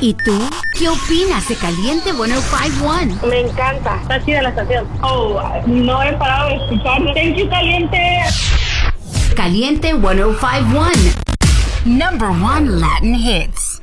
¿Y tú? ¿Qué opinas de Caliente 105.1? Me encanta. Está chida la estación. Oh, no he parado de escucharlo. Thank you, Caliente. Caliente 105.1. Number 1 Latin hits.